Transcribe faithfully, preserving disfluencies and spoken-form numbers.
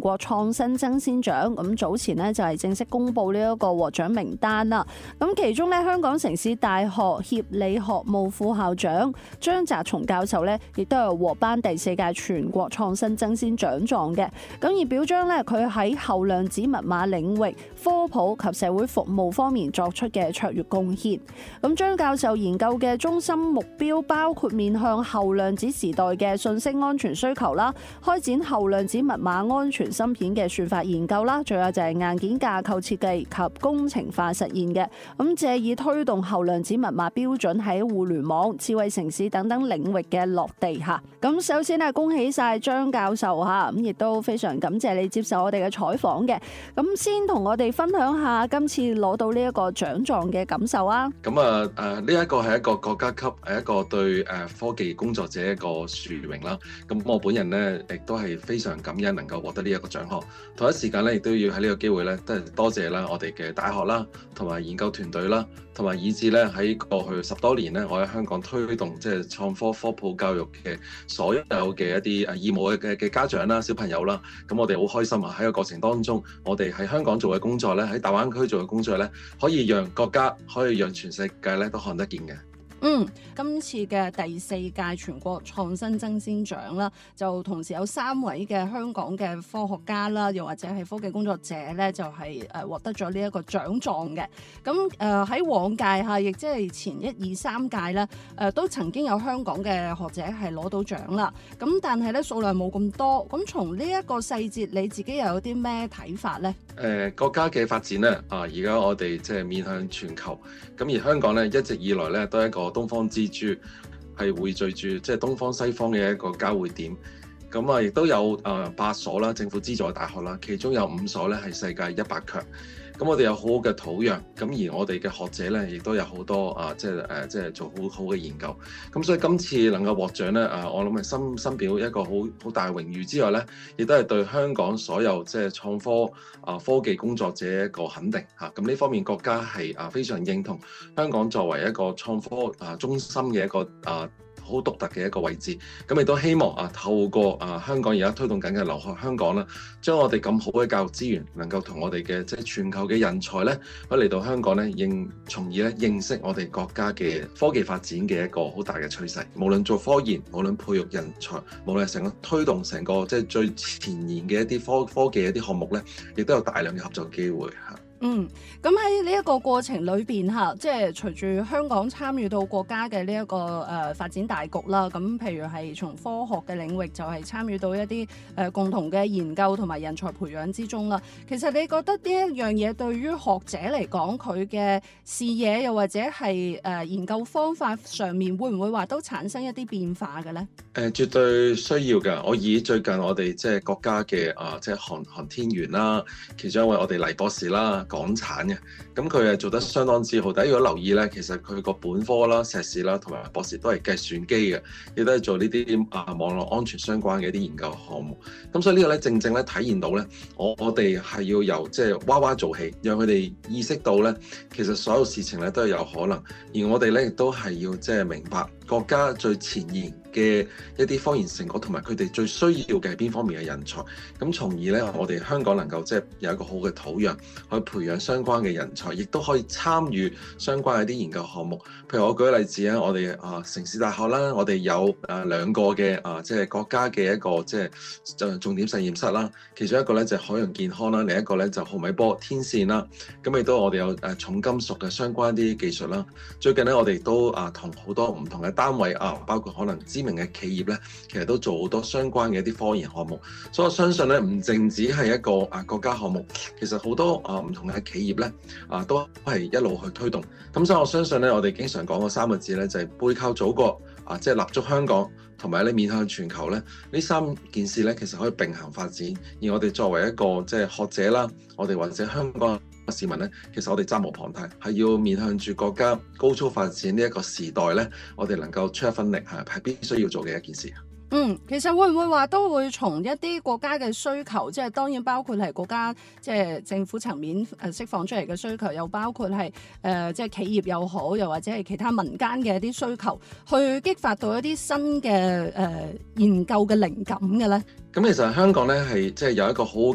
國創新爭先獎，咁早前呢，就係正式公布呢一個獲獎名單啦。咁其中呢，香港城市大學協理學務副校長張澤松教授呢，亦都係獲頒第四屆全國創新爭先獎狀嘅。咁而表彰呢，佢喺後量子密碼領域科普及社會服務方面作出嘅卓越貢獻。咁張教授研究嘅中心目標包括面向後量子時代嘅信息安全需求啦，開展後量子密碼安全芯片嘅算法研究啦，仲有就係硬件架構設計及工程化實現嘅。咁借以推動後量子密碼標準喺互聯網、智慧城市等等領域嘅落地嚇。咁首先係恭喜晒張教授嚇，咁亦都非常感謝你接受我哋嘅採訪嘅。咁先同我哋分享下今次攞到呢一個獎狀嘅感受啊。 咁啊誒呢一個係一個國家級係一個對誒科技工作者一個殊榮啦。咁我本人咧亦都係非常感恩能夠獲得呢一個獎項。同一時間咧，亦都要喺呢個機會咧，都係多謝啦我哋嘅大學啦，同埋研究團隊啦，同埋以至咧喺過去十多年咧，我喺香港推動即係創科科普教育嘅所有嘅一啲誒義務嘅嘅家長啦、小朋友啦。咁我哋好開心啊！喺個過程當中，我哋喺香港做嘅工作咧，喺大灣區做嘅工作咧，可以讓國家，可以讓全世界咧都看得見嘅。 嗯，今次嘅第四屆全國創新爭先獎啦，就同時有三位嘅香港嘅科學家啦，又或者係科技工作者咧，就係誒獲得咗呢一個獎狀嘅。咁誒喺往屆嚇，亦即係前一二三屆咧，誒、呃、都曾經有香港嘅學者係攞到獎啦。咁但係咧數量冇咁多。咁從呢一個細節，你自己又有啲咩睇法咧？ 誒、呃、國家嘅發展咧，啊而家我哋即係面向全球，咁而香港咧一直以來咧都係一個東方之珠，係匯聚住即係東方西方嘅一個交匯點。咁啊，亦都有誒八所啦，政府資助嘅大學啦，其中有五所咧係世界一百強。咁我哋有好好嘅土壤，咁而我哋嘅學者咧，亦都有好多啊，即係誒，即係做好好嘅研究。咁所以今次能夠獲獎咧，啊，我諗係深深表一個好好大嘅榮譽之外咧，亦都係對香港所有即係創科啊科技工作者一個肯定嚇。咁呢方面國家係啊非常認同香港作為一個創科啊中心嘅一個啊好獨特嘅一個位置，咁亦都希望啊透過啊香港而家推動緊嘅留學香港啦，將我哋咁好嘅教育資源能夠同我哋嘅即係全球嘅人才咧，可以嚟到香港咧認，從而咧認識我哋國家嘅科技發展嘅一個好大嘅趨勢。無論做科研，無論培育人才，無論係成個推動成個即係最前沿嘅一啲科科技一啲項目咧，亦都有大量嘅合作機會嚇。 嗯，咁喺呢一個過程裏邊嚇，即係隨住香港參與到國家嘅呢一個誒、呃、發展大局啦。咁譬如係從科學嘅領域就係參與到一啲誒、呃、共同嘅研究同埋人才培養之中啦。其實你覺得呢一樣嘢對於學者嚟講，佢嘅視野又或者係誒、呃、研究方法上面，會唔會話都產生一啲變化嘅咧？誒、 呃，絕對需要㗎。我以最近我哋即係國家嘅啊、呃，即係航航天員啦，其中一位我哋黎博士啦。港產嘅，咁佢係做得相當之好。大家如果留意咧，其實佢個本科啦、碩士啦同埋博士都係計算機嘅，亦都係做呢啲啊網絡安全相關嘅一啲研究項目。咁所以呢個咧正正咧體現到咧，我我哋係要由即係娃娃做起，讓佢哋意識到咧，其實所有事情咧都係有可能。而我哋咧亦都係要即係明白國家最前沿嘅一啲科研成果，同埋佢哋最需要嘅係邊方面嘅人才。咁從而咧，我哋香港能夠即係有一個好嘅土壤，去培養相關嘅人才，亦都可以參與相關嘅啲研究項目。譬如我舉個例子啊，我哋啊城市大學啦，我哋有誒兩個嘅啊即係國家嘅一個即係就重點實驗室啦。其中一個咧就係海洋健康啦，另一個咧就毫米波天線啦。咁亦都我哋有誒重金屬嘅相關啲技術啦。最近咧我哋都啊同好多唔同嘅單位啊，包括可能知名嘅企業咧，其實都做好多相關嘅一啲科研項目。所以我相信咧，唔淨止係一個啊國家項目，其實好多啊唔同嘅企業咧啊都係一路去推動。咁所以我相信咧，我哋經常講嗰三個字咧，就係背靠祖國啊，即係立足香港，同埋咧面向全球咧，呢三件事咧其實可以並行發展。而我哋作為一個即係學者啦，我哋或者香港市民咧，其實我哋責無旁貸，係要面向住國家高速發展呢一個時代咧，我哋能夠出一分力係係必須要做嘅一件事。 嗯，其實會唔會話都會從一啲國家嘅需求，即係當然包括係國家即係政府層面誒釋放出嚟嘅需求，又包括係誒、呃、即係企業又好，又或者係其他民間嘅一啲需求，去激發到一啲新嘅誒、呃、研究嘅靈感嘅咧？ 咁其實香港咧係即係有一個好好